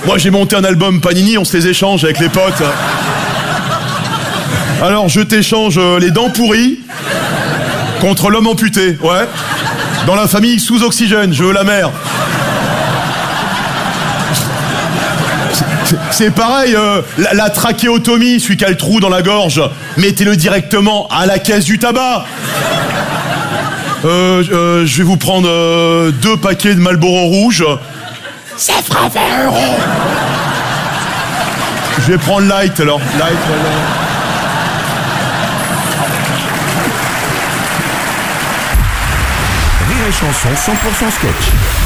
Moi, j'ai monté un album Panini, on se les échange avec les potes. Alors, je t'échange les dents pourries contre l'homme amputé, ouais. Dans la famille sous oxygène, je veux la mère. C'est pareil, la trachéotomie, celui qui a le trou dans la gorge, mettez-le directement à la caisse du tabac. Je vais vous prendre 2 paquets de Marlboro rouge. Ça fera 20 €. Je vais prendre Light alors. Light, Rire et chanson 100% sketch.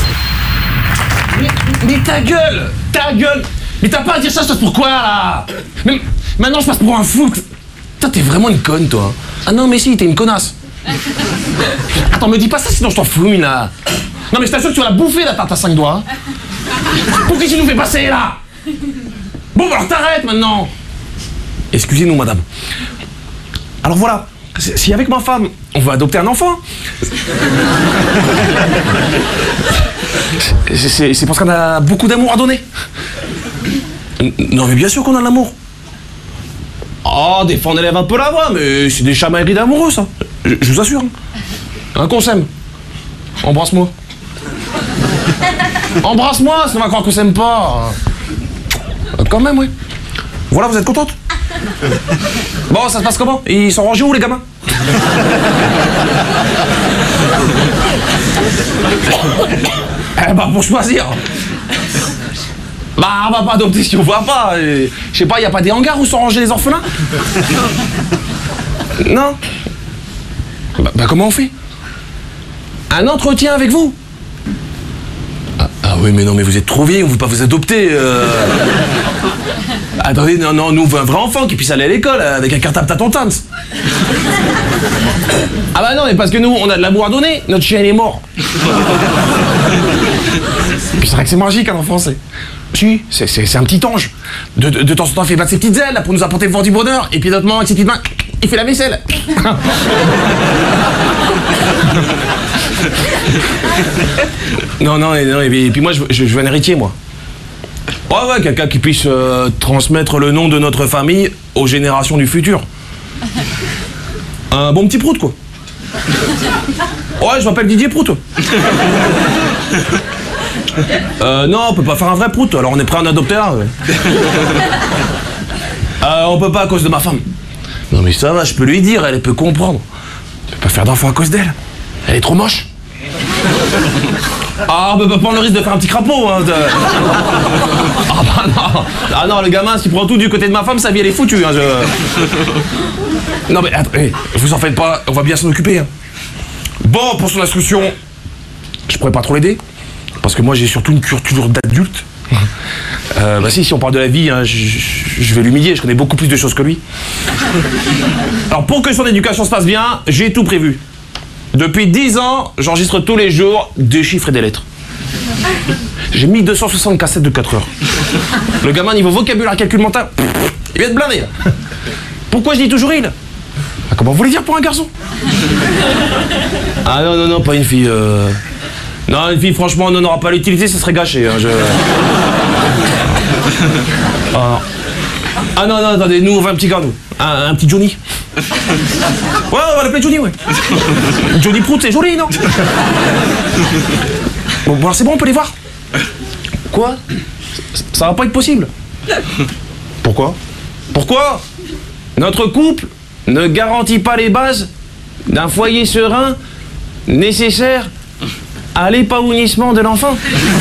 Mais ta gueule! Ta gueule! Mais t'as pas à dire ça, c'est pourquoi là? Mais maintenant je passe pour un fou. Putain, t'es vraiment une conne toi. Ah non mais si, t'es une connasse. Attends, me dis pas ça sinon je t'en fouine là. Non mais je t'assure que tu vas la bouffer la tarte à 5 doigts. Pour qui tu nous fais passer là? Bon bah alors t'arrêtes maintenant. Excusez-nous madame. Alors voilà, si avec ma femme on veut adopter un enfant, c'est parce qu'on a beaucoup d'amour à donner. Non mais bien sûr qu'on a de l'amour. Oh, des fois on élève un peu la voix, mais c'est des chamailleries d'amoureux ça. Je vous assure. Un qu'on s'aime. Embrasse-moi. Embrasse-moi, sinon on va croire qu'on s'aime pas. Quand même, oui. Voilà, vous êtes contente? Bon, ça se passe comment? Ils sont rangés où les gamins? Eh bah pour choisir. Bah on va pas adopter si on voit pas. Je sais pas, y a pas des hangars où sont rangés les orphelins? Non. Bah comment on fait? Un entretien avec vous? Ah oui mais non mais vous êtes trop vieille, on veut pas vous adopter. Attendez, non, nous on veut un vrai enfant qui puisse aller à l'école avec un cartable tâton-tante. Ah bah non mais parce que nous on a de l'amour à donner, notre chien il est mort. Puis c'est vrai que c'est magique un enfant, c'est un petit ange. De temps en temps il fait battre ses petites ailes là, pour nous apporter le vent du bonheur, et puis d'autres moments avec ses petites mains, il fait la vaisselle. Non, et puis moi je veux un héritier moi. Ouais, quelqu'un qui puisse transmettre le nom de notre famille aux générations du futur. Un bon petit prout quoi. Ouais, je m'appelle Didier Prout. Non, on peut pas faire un vrai prout, alors on est prêt à en adopter un. Ouais. On peut pas à cause de ma femme. Non mais ça va, je peux lui dire, elle peut comprendre. Je peux pas faire d'enfant à cause d'elle. Elle est trop moche. Ah, on peut pas prendre le risque de faire un petit crapaud, hein. Ah bah non. Ah non, le gamin, s'il prend tout du côté de ma femme, sa vie elle est foutue, hein. Non mais attendez, vous en faites pas, on va bien s'en occuper, hein. Bon, pour son instruction, je pourrais pas trop l'aider, parce que moi j'ai surtout une culture d'adulte. Bah si on parle de la vie, hein, je vais l'humilier, je connais beaucoup plus de choses que lui. Alors pour que son éducation se passe bien, j'ai tout prévu. Depuis 10 ans, j'enregistre tous les jours des chiffres et des lettres. J'ai 1260 cassettes de 4 heures. Le gamin niveau vocabulaire, calcul mental, il vient de blindé là. Pourquoi je dis toujours il? Ah, comment vous voulez dire pour un garçon? Ah non, pas une fille. Non, une fille, franchement, on n'en aura pas l'utilité, ça serait gâché. Hein, Ah non, attendez, nous on veut un petit gars, nous. Un petit Johnny. Ouais, on va l'appeler Johnny, ouais. Johnny Prout, c'est joli, non? Bon, alors c'est bon, on peut les voir. Quoi? Ça va pas être possible. Pourquoi? Pourquoi? Notre couple ne garantit pas les bases d'un foyer serein nécessaire à l'épanouissement de l'enfant.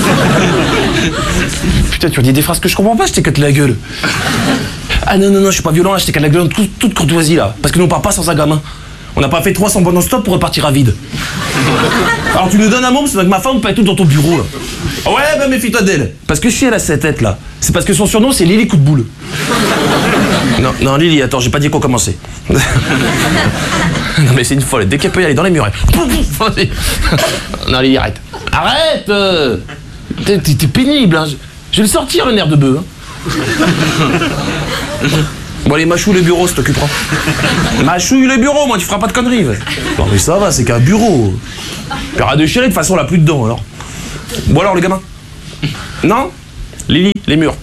Putain, tu as dit des phrases que je comprends pas, je t'éclate la gueule. Ah non, je suis pas violent, là, je t'éclate la gueule en toute courtoisie là. Parce que nous on part pas sans un gamin. On n'a pas fait 300 bonnes non-stop pour repartir à vide. Alors tu nous donnes un mot, c'est que ma femme peut être toute dans ton bureau là. Ouais, bah méfie-toi d'elle. Parce que si elle a cette tête là, c'est parce que son surnom c'est Lily Coup de Boule. Non, Lily, attends, j'ai pas dit qu'on commençait. Non mais c'est une folle, dès qu'elle peut y aller dans les murs. Non Lily, arrête. Arrête. T'es pénible, hein. Je vais le sortir le nerf de bœuf. Hein. Bon allez, mâchouille le bureau, ça t'occupera. Mâchouille le bureau, moi tu feras pas de conneries. Non mais ça va, c'est qu'un bureau. Puis arrête de chialer, de toute façon on l'a plus dedans alors. Bon alors le gamin? Non? Lily, les murs.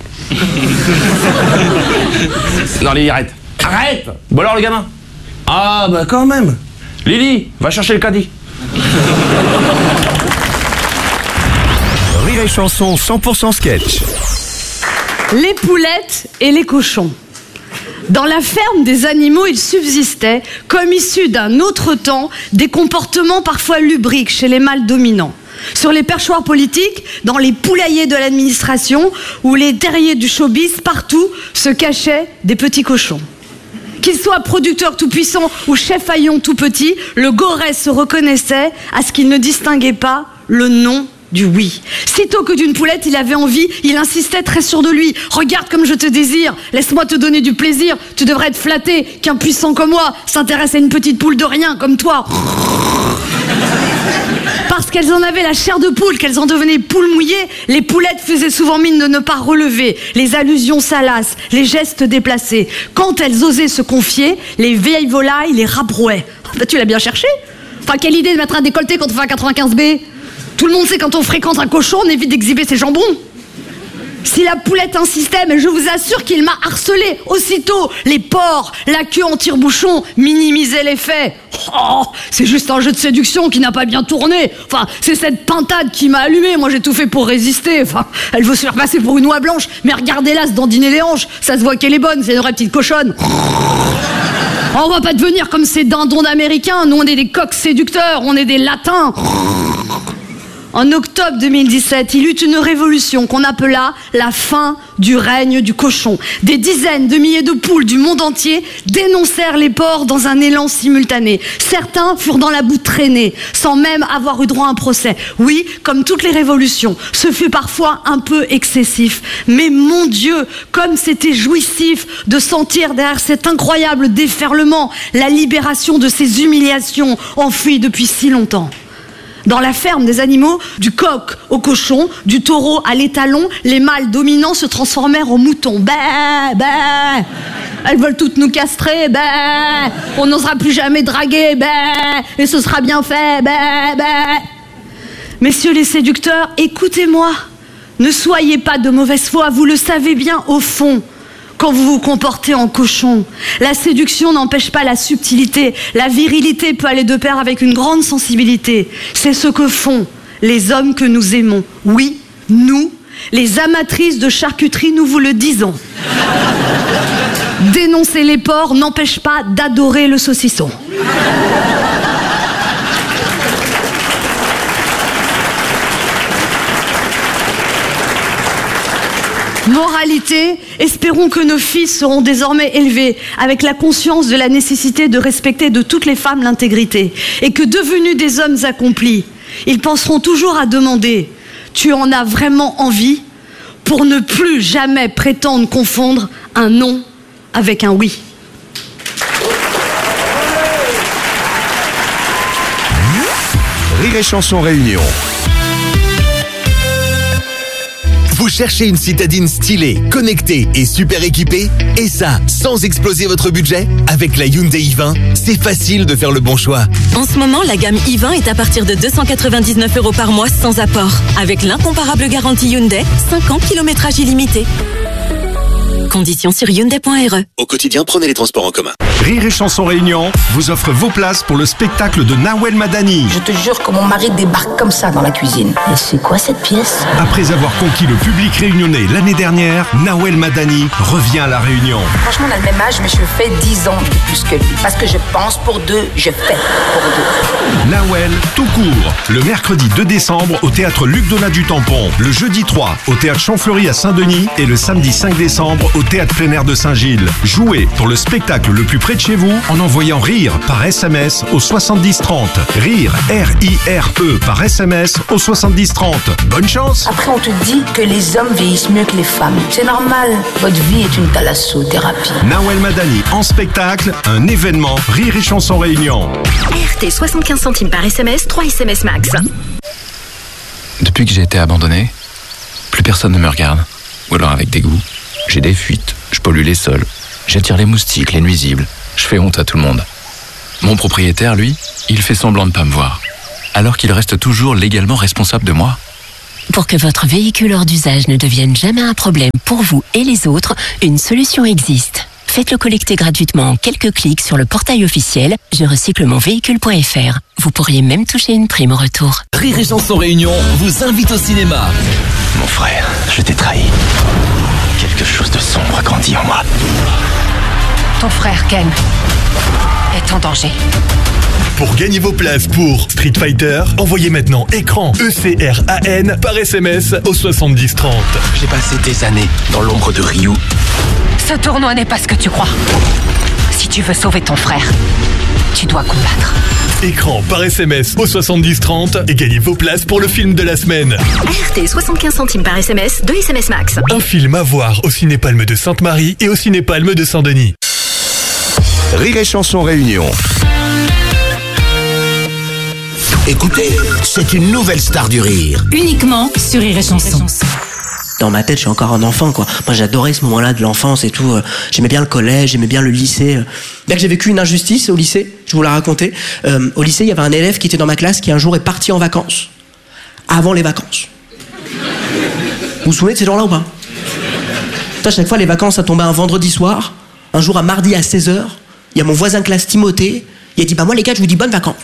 Non, Lily, arrête. Arrête. Bon alors, le gamin. Ah, bah quand même. Lily, va chercher le caddie. Rire et Chanson 100% sketch. Les poulettes et les cochons. Dans la ferme des animaux, il subsistait, comme issus d'un autre temps, des comportements parfois lubriques chez les mâles dominants. Sur les perchoirs politiques, dans les poulaillers de l'administration ou les terriers du showbiz, partout se cachaient des petits cochons. Qu'il soit producteur tout-puissant ou chef haillon tout petit, le Gorès se reconnaissait à ce qu'il ne distinguait pas le non du oui. Sitôt que d'une poulette il avait envie, il insistait très sûr de lui. Regarde comme je te désire, laisse-moi te donner du plaisir. Tu devrais être flatté qu'un puissant comme moi s'intéresse à une petite poule de rien comme toi. Parce qu'elles en avaient la chair de poule, qu'elles en devenaient poules mouillées, les poulettes faisaient souvent mine de ne pas relever, les allusions salaces, les gestes déplacés. Quand elles osaient se confier, les vieilles volailles les rabrouaient. Bah, tu l'as bien cherché. Enfin, quelle idée de mettre un décolleté quand on fait un 95B. Tout le monde sait quand on fréquente un cochon, on évite d'exhiber ses jambons. Si la poulette insistait, mais je vous assure qu'il m'a harcelé. Aussitôt, les porcs, la queue en tire-bouchon, minimisaient l'effet. Oh, c'est juste un jeu de séduction qui n'a pas bien tourné. Enfin, c'est cette pintade qui m'a allumé. Moi, j'ai tout fait pour résister. Enfin, elle veut se faire passer pour une oie blanche, mais regardez-la se dandiner les hanches. Ça se voit qu'elle est bonne, c'est une vraie petite cochonne. On va pas devenir comme ces dindons d'Américains. Nous, on est des coqs séducteurs, on est des latins. En octobre 2017, il y eut une révolution qu'on appela la fin du règne du cochon. Des dizaines de milliers de poules du monde entier dénoncèrent les porcs dans un élan simultané. Certains furent dans la boue traînés, sans même avoir eu droit à un procès. Oui, comme toutes les révolutions, ce fut parfois un peu excessif. Mais mon Dieu, comme c'était jouissif de sentir derrière cet incroyable déferlement la libération de ces humiliations enfuies depuis si longtemps. Dans la ferme des animaux, du coq au cochon, du taureau à l'étalon, les mâles dominants se transformèrent en moutons. Bah, bah. Elles veulent toutes nous castrer. Bah. On n'osera plus jamais draguer. Bah. Et ce sera bien fait. Bah, bah. Messieurs les séducteurs, écoutez-moi. Ne soyez pas de mauvaise foi, vous le savez bien au fond. Quand vous vous comportez en cochon, la séduction n'empêche pas la subtilité. La virilité peut aller de pair avec une grande sensibilité. C'est ce que font les hommes que nous aimons. Oui, nous, les amatrices de charcuterie, nous vous le disons. Dénoncer les porcs n'empêche pas d'adorer le saucisson. Moralité, espérons que nos fils seront désormais élevés avec la conscience de la nécessité de respecter de toutes les femmes l'intégrité et que devenus des hommes accomplis, ils penseront toujours à demander « Tu en as vraiment envie ?» pour ne plus jamais prétendre confondre un non avec un oui. Rire et Chanson Réunion. Vous cherchez une citadine stylée, connectée et super équipée? Et ça, sans exploser votre budget? Avec la Hyundai i20, c'est facile de faire le bon choix. En ce moment, la gamme i20 est à partir de 299 € par mois sans apport. Avec l'incomparable garantie Hyundai, 5 ans, kilométrage illimité. Conditions sur Hyundai.re. Au quotidien, prenez les transports en commun. Rire et Chanson Réunion vous offre vos places pour le spectacle de Nawel Madani. Je te jure que mon mari débarque comme ça dans la cuisine. Et c'est quoi cette pièce? Après avoir conquis le public réunionnais l'année dernière, Nawel Madani revient à La Réunion. Franchement, on a le même âge, mais je fais 10 ans de plus que lui. Parce que je pense pour deux, je fais pour deux. Nawel, tout court. Le mercredi 2 décembre au théâtre Luc Donat du Tampon. Le jeudi 3 au théâtre Champfleury à Saint-Denis. Et le samedi 5 décembre au théâtre plein air de Saint-Gilles. Jouez pour le spectacle le plus près de chez vous en envoyant RIRE par SMS au 7030. RIRE, R-I-R-E par SMS au 7030. Bonne chance! Après, on te dit que les hommes vieillissent mieux que les femmes. C'est normal. Votre vie est une thalassothérapie. Nawel Madani en spectacle, un événement Rire et Chanson Réunion. RT 75 centimes par SMS, 3 SMS max. Depuis que j'ai été abandonné, plus personne ne me regarde. Ou alors avec dégoût. J'ai des fuites, je pollue les sols, j'attire les moustiques, les nuisibles, je fais honte à tout le monde. Mon propriétaire, lui, il fait semblant de pas me voir, alors qu'il reste toujours légalement responsable de moi. Pour que votre véhicule hors d'usage ne devienne jamais un problème pour vous et les autres, une solution existe. Faites-le collecter gratuitement en quelques clics sur le portail officiel je-recycle-mon-véhicule.fr. Vous pourriez même toucher une prime au retour. Rire et Chanson Réunion vous invite au cinéma. Mon frère, je t'ai trahi. Quelque chose de sombre a grandi en moi. Ton frère, Ken, est en danger. Pour gagner vos places pour Street Fighter, envoyez maintenant écran ECRAN par SMS au 70 30. J'ai passé des années dans l'ombre de Ryu. Ce tournoi n'est pas ce que tu crois. Si tu veux sauver ton frère, tu dois combattre. Écran par SMS au 70 30 et gagnez vos places pour le film de la semaine. RT 75 centimes par SMS, 2 SMS max. Un film à voir au Ciné-Palme de Sainte-Marie et au Ciné-Palme de Saint-Denis. Rire et Chanson Réunion. Écoutez, c'est une nouvelle star du rire. Uniquement sur Rire et Chanson. Dans ma tête, je suis encore un enfant, quoi. Moi, j'adorais ce moment-là de l'enfance et tout. J'aimais bien le collège, j'aimais bien le lycée. Bien que j'ai vécu une injustice au lycée, je vous la raconter. Au lycée, il y avait un élève qui était dans ma classe qui un jour est parti en vacances. Avant les vacances. Vous vous souvenez de ces gens-là ou pas? À chaque fois, les vacances, ça tombait un vendredi soir. Un jour, un mardi à 16h, il y a mon voisin de classe Timothée. Il a dit, bah moi les gars, je vous dis bonnes vacances.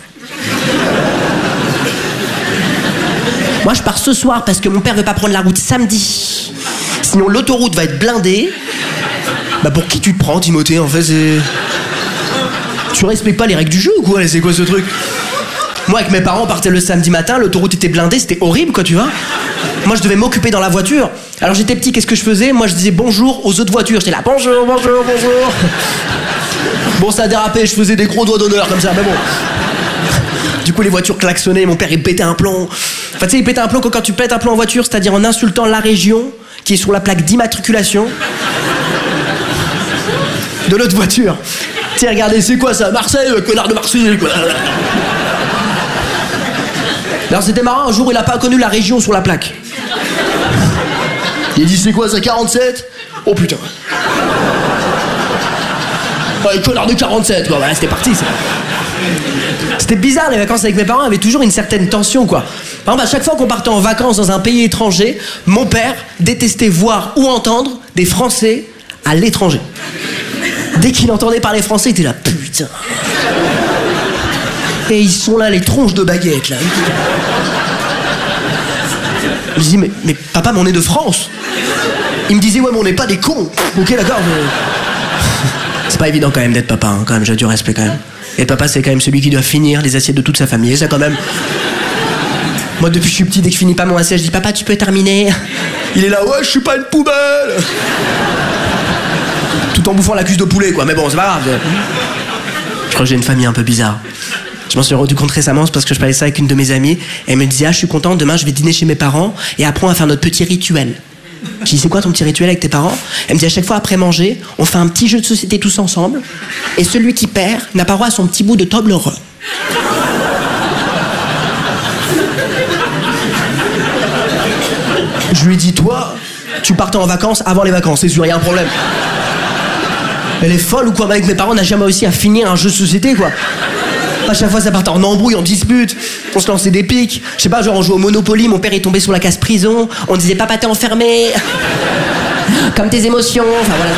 Moi, je pars ce soir parce que mon père veut pas prendre la route samedi. Sinon, l'autoroute va être blindée. Bah, pour qui tu te prends, Timothée, en fait, c'est... Tu respectes pas les règles du jeu ou quoi? C'est quoi ce truc? Moi, avec mes parents, on partait le samedi matin, l'autoroute était blindée, c'était horrible, quoi, tu vois. Moi, je devais m'occuper dans la voiture. Alors, j'étais petit, qu'est-ce que je faisais? Moi, je disais bonjour aux autres voitures. J'étais là, bonjour, bonjour, bonjour. Bon, ça a dérapé, je faisais des gros doigts d'honneur, comme ça, mais bon... Du coup, les voitures klaxonnaient, mon père, il pétait un plomb. Enfin, tu sais, il pétait un plomb quand tu pètes un plomb en voiture, c'est-à-dire en insultant la région qui est sur la plaque d'immatriculation de l'autre voiture. Tu sais, regardez, c'est quoi ça? Marseille, connard de Marseille, quoi. Alors, c'était marrant, un jour, il a pas connu la région sur la plaque. Il a dit, c'est quoi ça, 47? Oh putain. Ouais, connard de 47, quoi. Voilà, c'était parti, ça. C'était bizarre, les vacances avec mes parents avaient toujours une certaine tension, quoi. Par exemple, à chaque fois qu'on partait en vacances dans un pays étranger, mon père détestait voir ou entendre des Français à l'étranger. Dès qu'il entendait parler français, il était là, putain. Et ils sont là, les tronches de baguettes, là. Je dis, mais papa, mais on est de France. Il me disait, ouais, mais on n'est pas des cons. Ok, d'accord, mais... C'est pas évident quand même d'être papa, hein, quand même, j'ai du respect quand même. Et papa, c'est quand même celui qui doit finir les assiettes de toute sa famille. Et ça, quand même... Moi, depuis que je suis petit, dès que je finis pas mon assiette, je dis, papa, tu peux terminer? Il est là, ouais, je suis pas une poubelle. Tout en bouffant la cuisse de poulet, quoi. Mais bon, c'est pas grave. Je crois que j'ai une famille un peu bizarre. Je m'en suis rendu compte récemment, c'est parce que je parlais ça avec une de mes amies. Et elle me disait, ah, je suis contente, demain, je vais dîner chez mes parents. Et après, on va faire notre petit rituel. Je dis, c'est quoi ton petit rituel avec tes parents? Elle me dit, à chaque fois après manger, on fait un petit jeu de société tous ensemble, et celui qui perd n'a pas droit à son petit bout de Toblerone. Je lui ai dit, toi, tu partais en vacances avant les vacances, c'est sûr, y a un problème. Elle est folle ou quoi? Avec mes parents, on n'a jamais réussi à finir un jeu de société, quoi. À chaque fois, ça partait en embrouille, en dispute. On se lançait des piques. Je sais pas, genre on jouait au Monopoly, mon père est tombé sur la case prison. On disait, papa, t'es enfermé. Comme tes émotions. Enfin voilà,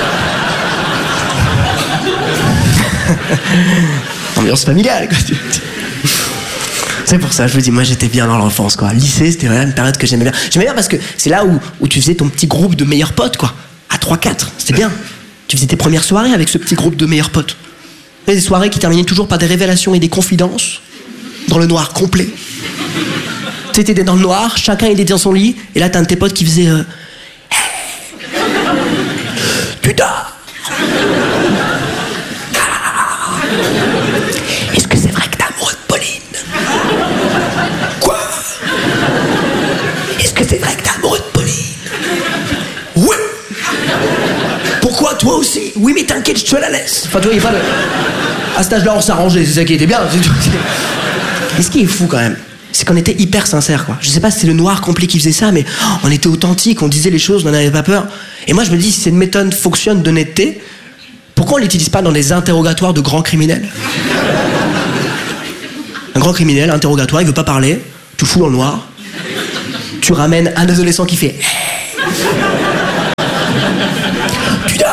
comme ça. Ambiance familiale, quoi. C'est pour ça, je vous dis, moi j'étais bien dans l'enfance, quoi. Lycée, c'était vraiment une période que j'aimais bien. J'aimais bien parce que c'est là où tu faisais ton petit groupe de meilleurs potes, quoi. À 3-4, c'était bien. Tu faisais tes premières soirées avec ce petit groupe de meilleurs potes. Des soirées qui terminaient toujours par des révélations et des confidences, dans le noir complet. Tu sais, t'étais dans le noir, chacun était dans son lit, et là t'as un de tes potes qui faisait putain. Est-ce que c'est vrai que t'es amoureux de Pauline? Quoi? Est-ce que c'est vrai que t'es amoureux de Pauline? Oui. Pourquoi, toi aussi? Oui, mais t'inquiète, je te la laisse. Enfin, tu vois, il n'y a pas de... À cet âge-là, on s'arrangeait, c'est ça qui était bien. Mais ce qui est fou, quand même, c'est qu'on était hyper sincères, quoi. Je sais pas si c'est le noir complet qui faisait ça, mais on était authentiques, on disait les choses, on n'en avait pas peur. Et moi, je me dis, si cette méthode fonctionne d'honnêteté, pourquoi on l'utilise pas dans des interrogatoires de grands criminels? Un grand criminel, interrogatoire, il veut pas parler, tu le fous dans le noir, tu ramènes un adolescent qui fait putain.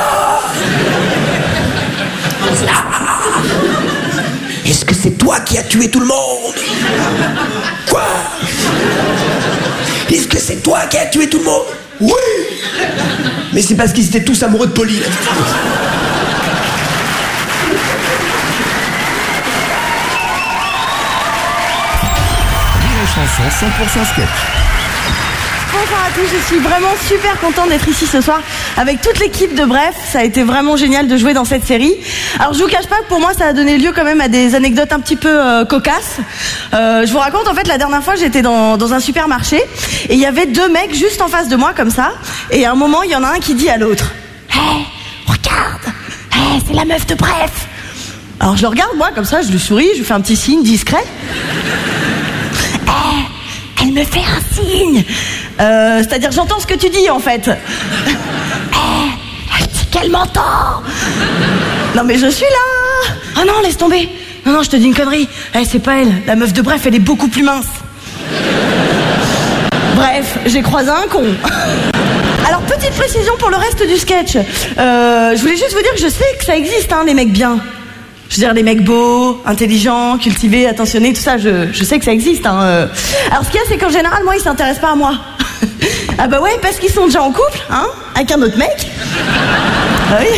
Est-ce que c'est toi qui as tué tout le monde? Quoi? Est-ce que c'est toi qui as tué tout le monde? Oui. Mais c'est parce qu'ils étaient tous amoureux de Polly. Rire et chanson 100% sketch. Bonjour à tous, je suis vraiment super contente d'être ici ce soir avec toute l'équipe de Bref. Ça a été vraiment génial de jouer dans cette série. Alors je vous cache pas que pour moi ça a donné lieu quand même à des anecdotes un petit peu cocasses. Je vous raconte, en fait, la dernière fois j'étais dans un supermarché et il y avait deux mecs juste en face de moi comme ça. Et à un moment il y en a un qui dit à l'autre: hey, regarde, hey, c'est la meuf de Bref. Alors je le regarde moi comme ça, je lui souris, je lui fais un petit signe discret. Hey, elle me fait un signe. C'est-à-dire j'entends ce que tu dis en fait. Elle dit qu'elle m'entend. Non mais je suis là. Ah non, laisse tomber. Non, je te dis une connerie. C'est pas elle. La meuf de Bref, elle est beaucoup plus mince. Bref, j'ai croisé un con. Alors petite précision pour le reste du sketch. Je voulais juste vous dire que je sais que ça existe, hein, les mecs bien. Je veux dire, les mecs beaux, intelligents, cultivés, attentionnés, tout ça, je sais que ça existe. Hein. Alors ce qu'il y a, c'est qu'en général, moi, ils s'intéressent pas à moi. Ah bah ouais, parce qu'ils sont déjà en couple, hein, avec un autre mec. Ah oui.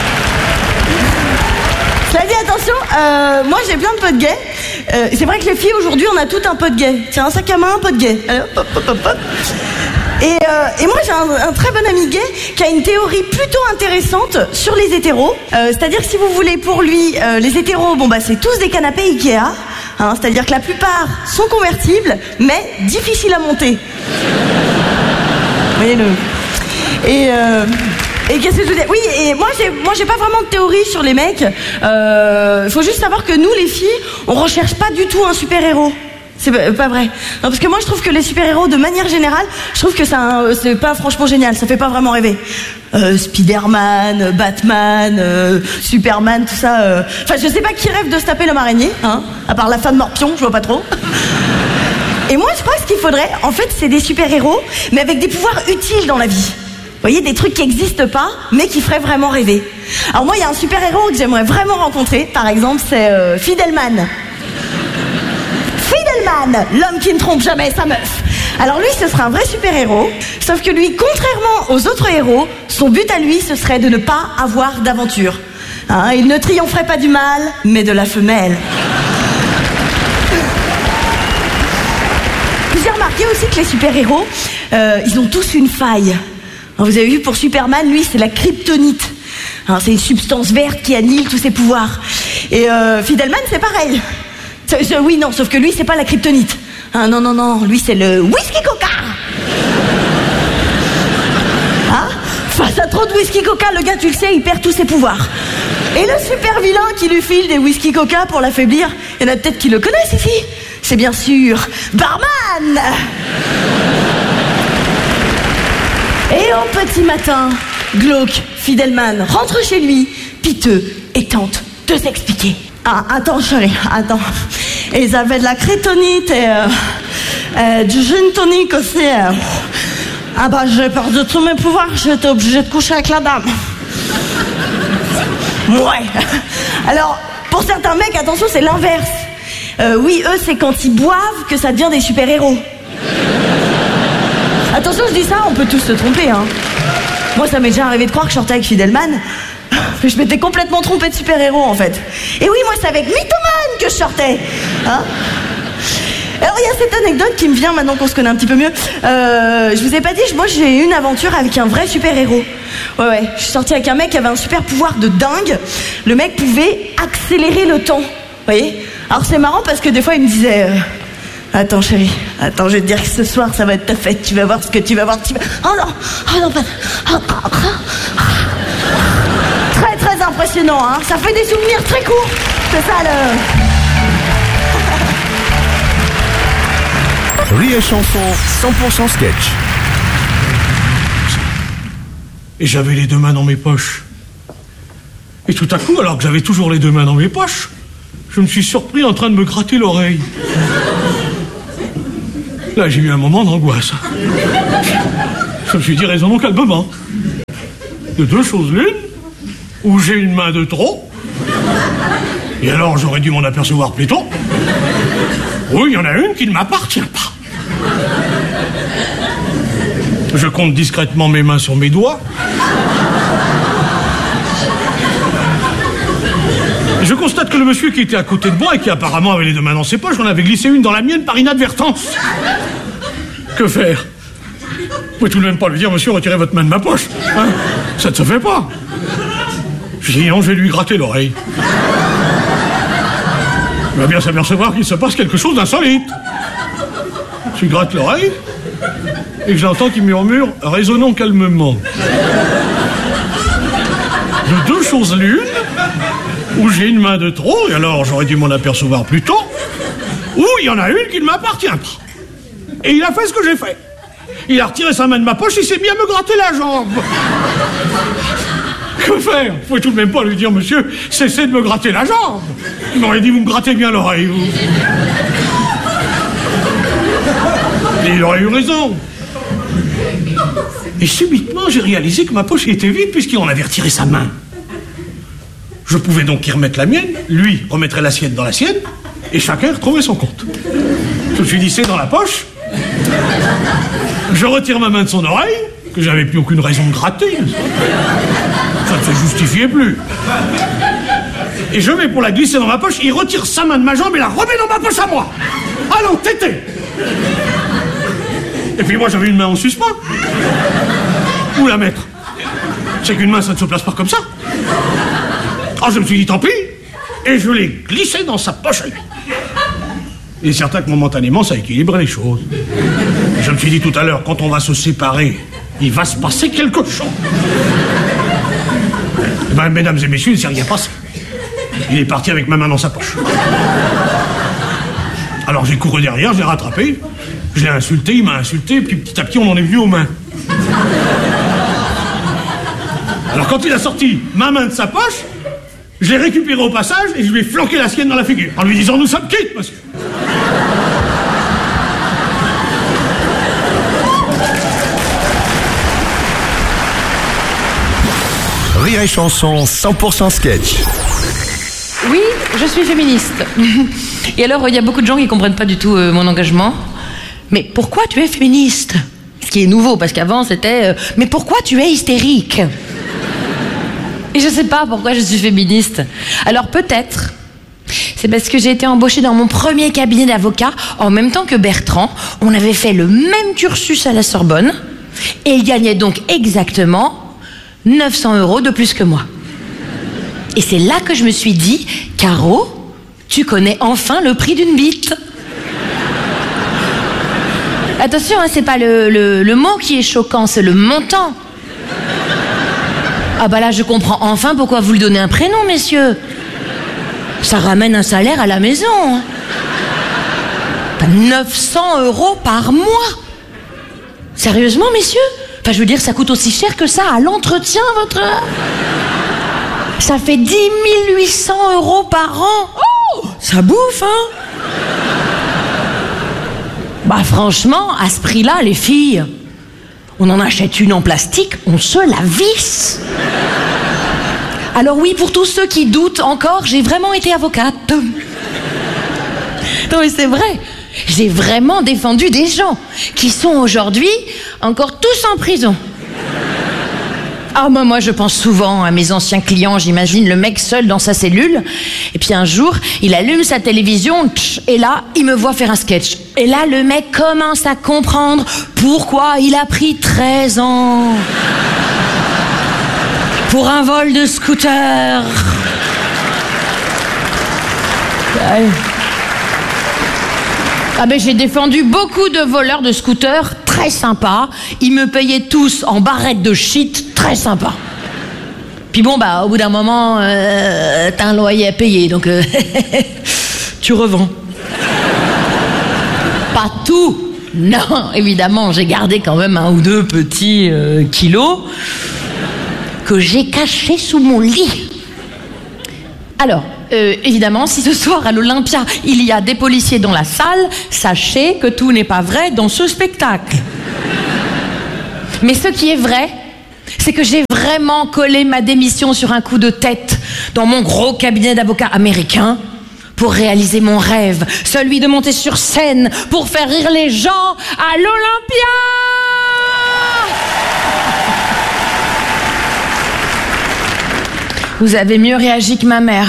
Cela dit, attention, moi j'ai plein de potes gays. C'est vrai que les filles aujourd'hui, on a toutes un pote gay. Tiens, un sac à main, un pote gay. Allez, hop, hop, hop, hop. Et moi j'ai un très bon ami gay qui a une théorie plutôt intéressante sur les hétéros. C'est-à-dire que si vous voulez, pour lui, les hétéros, bon bah c'est tous des canapés Ikea. Hein, c'est-à-dire que la plupart sont convertibles, mais difficiles à monter. Vous voyez le... Et qu'est-ce que je veux dire? Oui, et moi j'ai pas vraiment de théorie sur les mecs. Faut juste savoir que nous les filles, on recherche pas du tout un super-héros. C'est pas vrai. Non, parce que moi je trouve que les super-héros de manière générale, je trouve que c'est pas franchement génial, ça fait pas vraiment rêver. Spider-Man, Batman, Superman, tout ça. Enfin, je sais pas qui rêve de se taper l'homme araignée, hein, à part la femme morpion, je vois pas trop. Et moi je crois que ce qu'il faudrait, en fait, c'est des super-héros, mais avec des pouvoirs utiles dans la vie. Vous voyez, des trucs qui n'existent pas, mais qui feraient vraiment rêver. Alors moi, il y a un super-héros que j'aimerais vraiment rencontrer, par exemple, c'est Fidelman. Fidelman, l'homme qui ne trompe jamais sa meuf. Alors lui, ce serait un vrai super-héros, sauf que lui, contrairement aux autres héros, son but à lui, ce serait de ne pas avoir d'aventure. Hein, il ne triompherait pas du mâle, mais de la femelle. J'ai remarqué aussi que les super-héros, ils ont tous une faille. Alors, vous avez vu, pour Superman, lui, c'est la kryptonite. Alors, c'est une substance verte qui annihile tous ses pouvoirs. Et Fidelman, c'est pareil. Oui, non, sauf que lui, c'est pas la kryptonite. Ah, non, lui, c'est le whisky coca. Hein? Face à trop de whisky coca, le gars, tu le sais, il perd tous ses pouvoirs. Et le super vilain qui lui file des whisky coca pour l'affaiblir, il y en a peut-être qui le connaissent ici. C'est bien sûr Barman. Et au petit matin, glauque, Fidelman rentre chez lui, piteux, et tente de s'expliquer. Ah, attends chérie, attends. Ils avaient de la kryptonite et du gin tonic aussi. Ah bah j'ai perdu tous mes pouvoirs, j'étais obligée de coucher avec la dame. Ouais. Alors, pour certains mecs, attention, c'est l'inverse. Oui, eux, c'est quand ils boivent que ça devient des super-héros. Attention, je dis ça, on peut tous se tromper, hein. Moi, ça m'est déjà arrivé de croire que je sortais avec Fidelman. Je m'étais complètement trompée de super-héros, en fait. Et oui, moi, c'est avec Mythoman que je sortais. Hein? Alors, il y a cette anecdote qui me vient maintenant qu'on se connaît un petit peu mieux. Je vous ai pas dit, moi, j'ai eu une aventure avec un vrai super-héros. Ouais, je suis sortie avec un mec qui avait un super pouvoir de dingue. Le mec pouvait accélérer le temps. Vous voyez? Alors, c'est marrant parce que des fois, il me disait... Attends chérie, attends, je vais te dire que ce soir ça va être ta fête, tu vas voir ce que tu vas voir. Oh non, pas... Très très impressionnant, hein. Ça fait des souvenirs très courts, c'est ça le... Rire et chanson 100% sketch. Et j'avais les deux mains dans mes poches. Et tout à coup, alors que j'avais toujours les deux mains dans mes poches, je me suis surpris en train de me gratter l'oreille. Là, j'ai eu un moment d'angoisse. Je me suis dit, raisonnons calmement. De deux choses l'une, ou j'ai une main de trop, et alors j'aurais dû m'en apercevoir plus tôt, ou il y en a une qui ne m'appartient pas. Je compte discrètement mes mains sur mes doigts. Je constate que le monsieur qui était à côté de moi et qui apparemment avait les deux mains dans ses poches, j'en avais glissé une dans la mienne par inadvertance. Que faire? Vous pouvez tout de même pas lui dire, monsieur, retirez votre main de ma poche. Hein? Ça ne se fait pas. Je dis non, je vais lui gratter l'oreille. Il va bien s'apercevoir qu'il se passe quelque chose d'insolite. Je lui gratte l'oreille et que j'entends qu'il murmure, raisonnons calmement. De deux choses l'une, où j'ai une main de trop, et alors j'aurais dû m'en apercevoir plus tôt, ou il y en a une qui ne m'appartient pas. Et il a fait ce que j'ai fait. Il a retiré sa main de ma poche et s'est mis à me gratter la jambe. Que faire? Vous pouvez tout de même pas lui dire, monsieur, cessez de me gratter la jambe. Il m'aurait dit, vous me grattez bien l'oreille, vous. Et il aurait eu raison. Et subitement, j'ai réalisé que ma poche était vide puisqu'il en avait retiré sa main. Je pouvais donc y remettre la mienne, lui remettrait la sienne dans la sienne, et chacun retrouvait son compte. Je me suis dit, c'est dans la poche. Je retire ma main de son oreille, que j'avais plus aucune raison de gratter. Ça ne se justifiait plus. Et je vais pour la glisser dans ma poche, il retire sa main de ma jambe et la remet dans ma poche à moi. Allons, tétez. Et puis moi, j'avais une main en suspens. Où la mettre? C'est qu'une main, ça ne se place pas comme ça. Alors je me suis dit, tant pis, et je l'ai glissé dans sa poche à lui. Il est certain que momentanément, ça équilibre les choses. Je me suis dit tout à l'heure, quand on va se séparer, il va se passer quelque chose. Eh ben, mesdames et messieurs, il ne s'est rien passé. Il est parti avec ma main dans sa poche. Alors j'ai couru derrière, je l'ai rattrapé, je l'ai insulté, il m'a insulté, puis petit à petit, on en est venu aux mains. Alors quand il a sorti ma main de sa poche, je l'ai récupéré au passage et je lui ai flanqué la sienne dans la figure, en lui disant, nous sommes quittes, monsieur. Rire et chanson 100% sketch. Oui, je suis féministe. Et alors, il y a beaucoup de gens qui comprennent pas du tout mon engagement. Mais pourquoi tu es féministe? Ce qui est nouveau, parce qu'avant c'était mais pourquoi tu es hystérique? Et je sais pas pourquoi je suis féministe. Alors peut-être, c'est parce que j'ai été embauchée dans mon premier cabinet d'avocat en même temps que Bertrand. On avait fait le même cursus à la Sorbonne et il gagnait donc exactement 900 € de plus que moi. Et c'est là que je me suis dit, Caro, tu connais enfin le prix d'une bite. Attention, hein, c'est pas le mot qui est choquant, c'est le montant. Ah bah là, je comprends enfin pourquoi vous lui donnez un prénom, messieurs. Ça ramène un salaire à la maison. 900 € par mois. Sérieusement, messieurs? Enfin, je veux dire, ça coûte aussi cher que ça à l'entretien, votre... Ça fait 10 800 € par an. Oh, ça bouffe, hein? Bah franchement, à ce prix-là, les filles, on en achète une en plastique, on se la visse. Alors oui, pour tous ceux qui doutent encore, j'ai vraiment été avocate. Non mais c'est vrai, j'ai vraiment défendu des gens qui sont aujourd'hui encore tous en prison. Ah moi je pense souvent à mes anciens clients, j'imagine le mec seul dans sa cellule, et puis un jour, il allume sa télévision, et là, il me voit faire un sketch. Et là, le mec commence à comprendre pourquoi il a pris 13 ans pour un vol de scooter. Ah ben j'ai défendu beaucoup de voleurs de scooters, très sympas. Ils me payaient tous en barrettes de shit, très sympa. Puis bon bah au bout d'un moment, t'as un loyer à payer, donc tu revends. Pas tout, non, évidemment, j'ai gardé quand même 1 ou 2 petits kilos que j'ai cachés sous mon lit. Alors, évidemment, si ce soir à l'Olympia, il y a des policiers dans la salle, sachez que tout n'est pas vrai dans ce spectacle. Mais ce qui est vrai, c'est que j'ai vraiment collé ma démission sur un coup de tête dans mon gros cabinet d'avocats américain pour réaliser mon rêve, celui de monter sur scène pour faire rire les gens à l'Olympia. Vous avez mieux réagi que ma mère.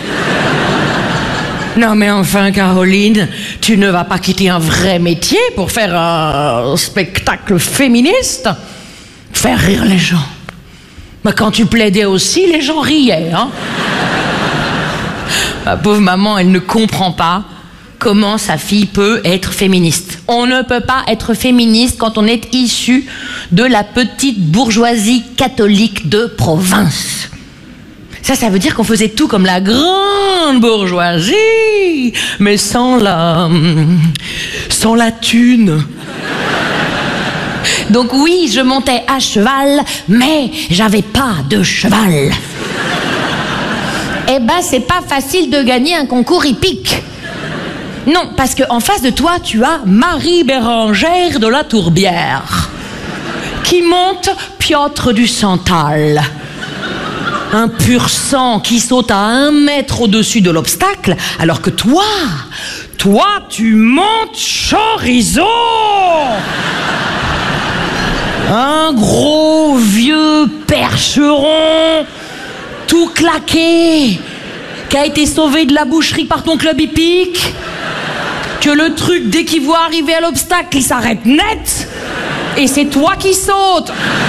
Non mais enfin, Caroline, tu ne vas pas quitter un vrai métier pour faire un spectacle féministe. Faire rire les gens. Mais quand tu plaidais aussi, les gens riaient, hein. Ma pauvre maman, elle ne comprend pas comment sa fille peut être féministe. On ne peut pas être féministe quand on est issu de la petite bourgeoisie catholique de province. Ça veut dire qu'on faisait tout comme la grande bourgeoisie, mais sans la thune. Donc oui, je montais à cheval, mais j'avais pas de cheval. Eh ben, c'est pas facile de gagner un concours hippique. Non, parce qu'en face de toi, tu as Marie Bérangère de la Tourbière, qui monte Piotr du Santal. Un pur sang qui saute à 1 mètre au-dessus de l'obstacle, alors que toi, tu montes chorizo. Un gros vieux percheron, tout claqué, qui a été sauvé de la boucherie par ton club hippique, que le truc, dès qu'il voit arriver à l'obstacle, il s'arrête net, et c'est toi qui sautes.